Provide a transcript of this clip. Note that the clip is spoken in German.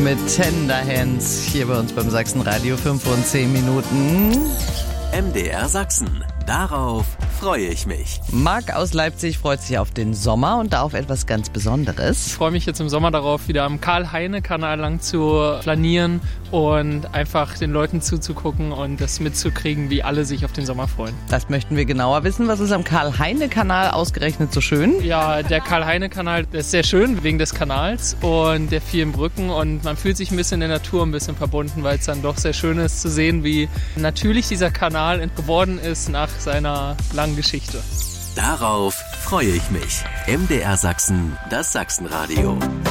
mit Tender Hands hier bei uns beim Sachsenradio 5 und 10 Minuten. MDR Sachsen. Darauf freue ich mich. Marc aus Leipzig freut sich auf den Sommer und da auf etwas ganz Besonderes. Ich freue mich jetzt im Sommer darauf, wieder am Karl-Heine-Kanal lang zu flanieren und einfach den Leuten zuzugucken und das mitzukriegen, wie alle sich auf den Sommer freuen. Das möchten wir genauer wissen. Was ist am Karl-Heine-Kanal ausgerechnet so schön? Ja, der Karl-Heine-Kanal ist sehr schön wegen des Kanals und der vielen Brücken und man fühlt sich ein bisschen in der Natur ein bisschen verbunden, weil es dann doch sehr schön ist zu sehen, wie natürlich dieser Kanal geworden ist nach seiner langen Geschichte. Darauf freue ich mich. MDR Sachsen, das Sachsenradio.